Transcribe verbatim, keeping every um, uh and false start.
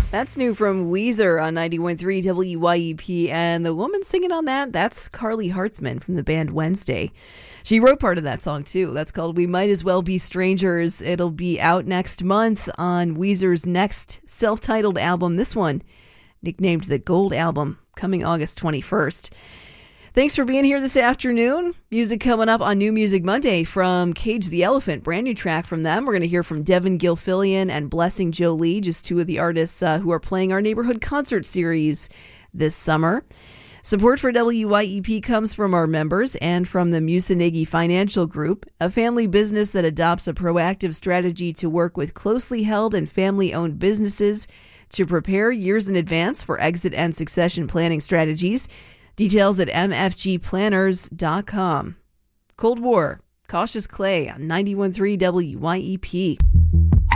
That's new from Weezer on ninety-one point three W Y E P, and the woman singing on that, that's Carly Hartzman from the band Wednesday. She wrote part of that song, too. That's called We Might As Well Be Strangers. It'll be out next month on Weezer's next self-titled album. This one, nicknamed the Gold Album, coming August twenty-first. Thanks for being here this afternoon. Music coming up on New Music Monday from Cage the Elephant. Brand new track from them. We're going to hear from Devin Gilfillian and Blessing Jolie, just two of the artists uh, who are playing our neighborhood concert series this summer. Support for W Y E P comes from our members and from the Musanegi Financial Group, a family business that adopts a proactive strategy to work with closely held and family-owned businesses to prepare years in advance for exit and succession planning strategies. Details at m f g planners dot com. Cold War, Cautious Clay on ninety-one point three W Y E P.